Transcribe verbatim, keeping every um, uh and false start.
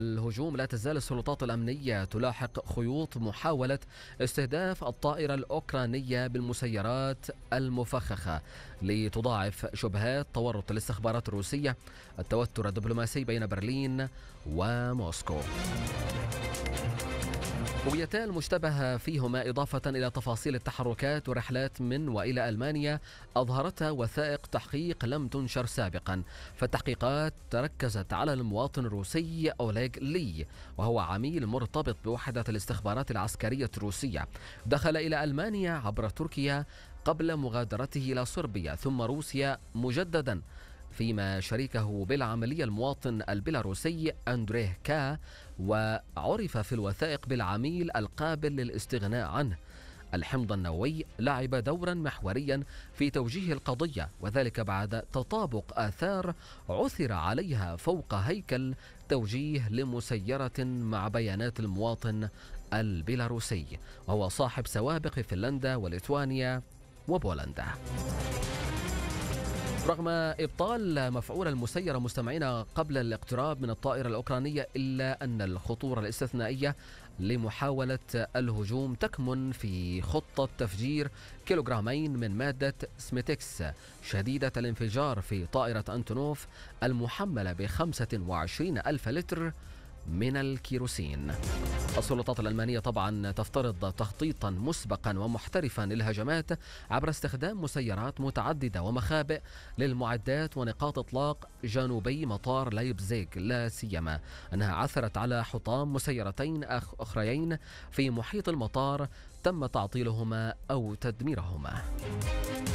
الهجوم لا تزال السلطات الأمنية تلاحق خيوط محاولة استهداف الطائرة الأوكرانية بالمسيرات المفخخة لتضاعف شبهات تورط الاستخبارات الروسية التوتر الدبلوماسي بين برلين وموسكو. هويتا المشتبه فيهما إضافة إلى تفاصيل التحركات ورحلات من وإلى ألمانيا أظهرتها وثائق تحقيق لم تنشر سابقا. فالتحقيقات تركزت على المواطن الروسي أوليغ لي، وهو عميل مرتبط بوحدة الاستخبارات العسكرية الروسية، دخل إلى ألمانيا عبر تركيا قبل مغادرته إلى صربيا ثم روسيا مجددا، فيما شريكه بالعملية المواطن البيلاروسي أندريه كا، وعرف في الوثائق بالعميل القابل للاستغناء عنه. الحمض النووي لعب دورا محوريا في توجيه القضية، وذلك بعد تطابق آثار عثر عليها فوق هيكل توجيه لمسيرة مع بيانات المواطن البيلاروسي، وهو صاحب سوابق في فنلندا وليتوانيا وبولندا. رغم إبطال مفعول المسيرة مستمعين قبل الاقتراب من الطائرة الأوكرانية، إلا أن الخطورة الاستثنائية لمحاولة الهجوم تكمن في خطة تفجير كيلوغرامين من مادة سميتكس شديدة الانفجار في طائرة أنتونوف المحملة بخمسة وعشرين ألف لتر من الكيروسين. السلطات الألمانية طبعا تفترض تخطيطا مسبقا ومحترفا للهجمات عبر استخدام مسيرات متعددة ومخابئ للمعدات ونقاط إطلاق جنوبي مطار لايبزيغ، لا سيما أنها عثرت على حطام مسيرتين أخريين في محيط المطار تم تعطيلهما أو تدميرهما.